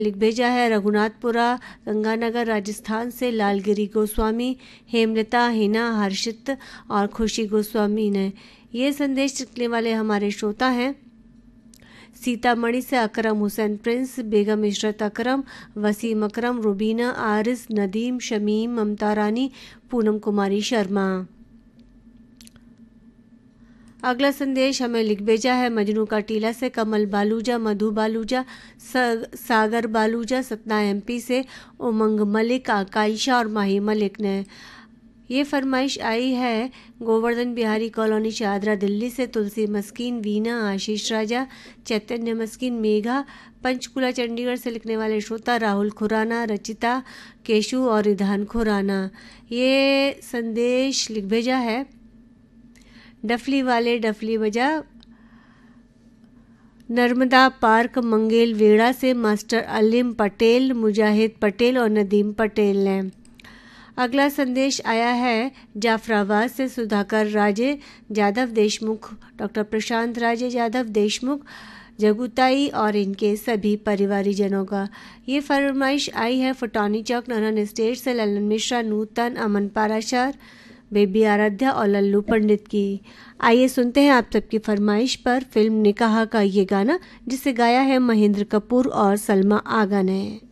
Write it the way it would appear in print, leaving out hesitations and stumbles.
लिख भेजा है रघुनाथपुरा गंगानगर राजस्थान से लालगिरी गोस्वामी, हेमलता, हिना, हर्षित और खुशी गोस्वामी ने। ये संदेश लिखने वाले हमारे श्रोता हैं सीतामढ़ी से अकरम हुसैन प्रिंस, बेगम इशरत अकरम, वसीम अकरम, रुबीना, आरिस, नदीम, शमीम, ममता रानी, पूनम कुमारी शर्मा। अगला संदेश हमें लिख भेजा है मजनू का टीला से कमल बालूजा, मधु बालूजा, सागर बालूजा, सतना एमपी से उमंग मलिक, आकाइशा और माही मलिक ने। ये फरमाइश आई है गोवर्धन बिहारी कॉलोनी शाहदरा दिल्ली से तुलसी मस्कीन, वीना, आशीष राजा, चैतन्य मस्कीन, मेघा, पंचकुला चंडीगढ़ से लिखने वाले श्रोता राहुल खुराना, रचिता, केशु और रिधान खुराना। ये संदेश लिख भेजा है डफली वाले डफली बजा नर्मदा पार्क मंगेल वेड़ा से मास्टर अलीम पटेल, मुजाहिद पटेल और नदीम पटेल ने। अगला संदेश आया है जाफराबाद से सुधाकर राजे जादव देशमुख, डॉक्टर प्रशांत राजे जादव देशमुख, जगुताई और इनके सभी परिवारीजनों का। ये फरमाइश आई है फुटानी चौक नरहन स्टेट से ललन मिश्रा, नूतन, अमन पाराशर, बेबी आराध्या और लल्लू पंडित की। आइए सुनते हैं आप सबकी फरमाइश पर फिल्म निकाह का ये गाना, जिसे गाया है महेंद्र कपूर और सलमा आगा ने।